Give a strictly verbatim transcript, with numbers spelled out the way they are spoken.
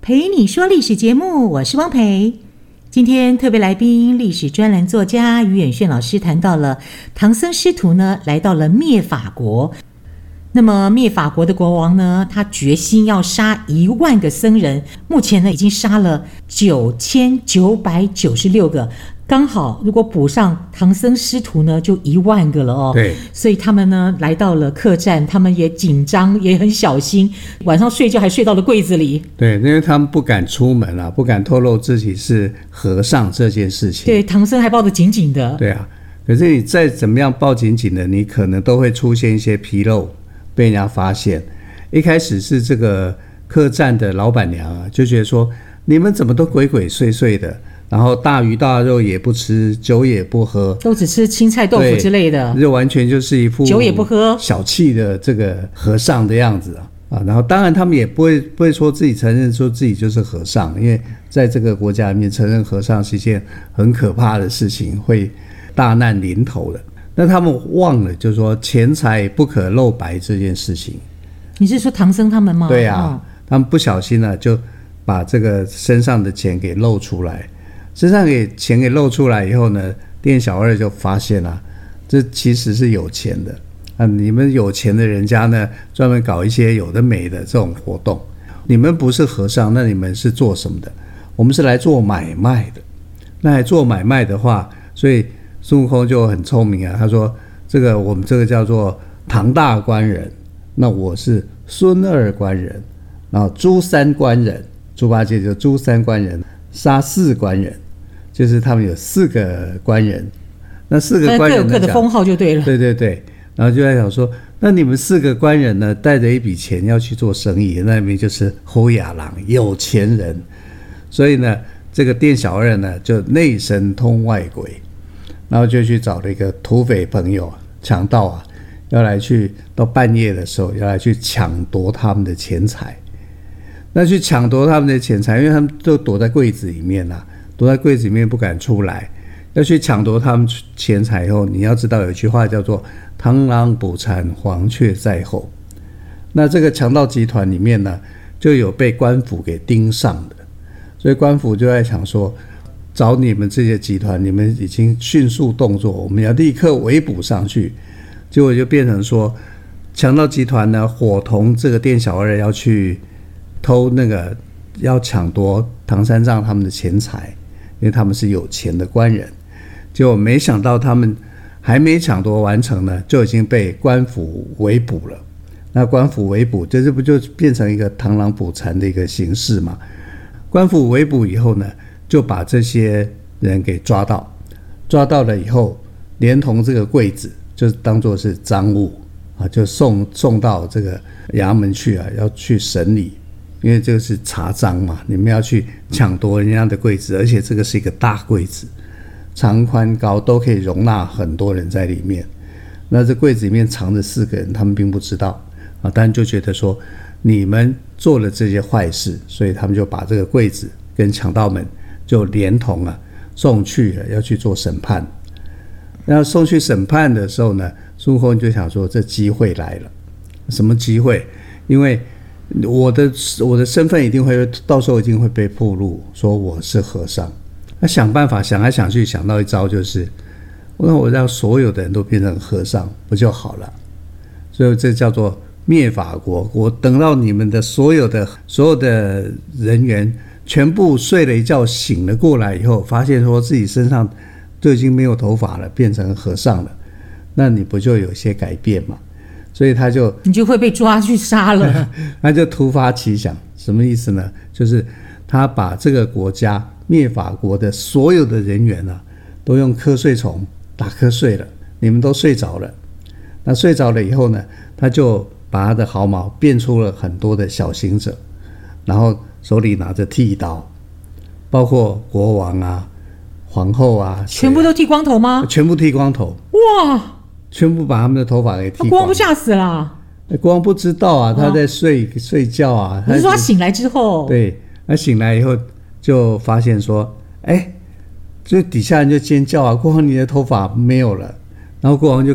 陪你说历史节目，我是汪培。今天特别来宾，历史专栏作家于远炫老师谈到了唐僧师徒呢来到了灭法国。那么灭法国的国王呢，他决心要杀一万个僧人，目前呢已经杀了九千九百九十六个，刚好如果补上唐僧师徒呢，就一万个了哦。 对， 所以他们呢来到了客栈，他们也紧张，也很小心，晚上睡觉还睡到了柜子里。 对，因为他们不敢出门啊，不敢透露自己是和尚这件事情。 对，唐僧还抱得紧紧的。 对啊，可是你再怎么样抱紧紧的，你可能都会出现一些纰漏，被人家发现。一开始是这个客栈的老板娘啊，就觉得说你们怎么都鬼鬼祟祟的，然后大鱼大肉也不吃，酒也不喝， 都只吃青菜豆腐之类的， 就完全就是一副酒也不喝， 小气的这个和尚的样子啊。啊，然后当然他们也不会不会说自己承认说自己就是和尚，因为在这个国家里面承认和尚是一件很可怕的事情，会大难临头的。那他们忘了就是说钱财不可露白这件事情。 你是说唐僧他们吗？ 对啊， 哦、 他们不小心呢就把这个身上的钱给露出来，身上给钱给露出来以后呢，店小二就发现了、啊，这其实是有钱的。啊，你们有钱的人家呢，专门搞一些有的没的这种活动。你们不是和尚，那你们是做什么的？我们是来做买卖的。那来做买卖的话，所以孙悟空就很聪明啊。他说：“这个我们这个叫做唐大官人，那我是孙二官人，然后朱三官人，猪八戒就朱三官人，杀四官人，就是他们有四个官人。那四个官人各有各的封号就对了。 对对对。”然后就在想说，那你们四个官人呢，带着一笔钱要去做生意，那边就是侯亚郎，有钱人。所以呢，这个店小二呢，就内神通外鬼，然后就去找了一个土匪朋友、强盗啊，要来去到半夜的时候，要来去抢夺他们的钱财。那去抢夺他们的钱财，因为他们都躲在柜子里面啊，躲在柜子里面不敢出来。要去抢夺他们钱财以后，你要知道有一句话叫做螳螂捕蝉，黄雀在后。那这个强盗集团里面呢，就有被官府给盯上的，所以官府就在想说，找你们这些集团，你们已经迅速动作，我们要立刻围捕上去。结果就变成说，强盗集团呢伙同这个店小二要去偷那个，要抢夺唐三藏他们的钱财，因为他们是有钱的官人。结果没想到他们还没抢夺完成呢，就已经被官府围捕了。那官府围捕，这这不就变成一个螳螂捕蝉的一个形式嘛？官府围捕以后呢，就把这些人给抓到，抓到了以后，连同这个柜子，就当作是赃物啊，就送送到这个衙门去啊，要去审理。因为这个是查赃嘛，你们要去抢夺人家的柜子，而且这个是一个大柜子。长宽高都可以容纳很多人在里面，那这柜子里面藏着四个人，他们并不知道啊，但就觉得说你们做了这些坏事，所以他们就把这个柜子跟强盗们就连同啊送去了，要去做审判。那送去审判的时候呢，孙悟空就想说这机会来了。什么机会？因为我的我的身份一定会到时候一定会被暴露，说我是和尚。那想办法想来想去，想到一招，就是那我让所有的人都变成和尚不就好了？所以这叫做灭法国。我等到你们的所有的所有的人员全部睡了一觉醒了过来以后，发现说自己身上就已经没有头发了，变成和尚了，那你不就有些改变嘛？所以他就你就会被抓去杀了。 他就突发奇想，什么意思呢？就是他把这个国家灭法国的所有的人员啊，都用瞌睡虫打瞌睡了，你们都睡着了。那睡着了以后呢，他就把他的毫毛变出了很多的小行者，然后手里拿着剃刀，包括国王啊、皇后啊， 全部都剃光头吗？ 全部剃光头。 哇！ 全部把他们的头发给剃光。 国王不吓死了？ 国王不知道啊，他在睡、哦、睡觉啊。 你是说他醒来之后？ 对，他醒来以后就发现说，哎，这底下人就尖叫啊，国王你的头发没有了。然后国王就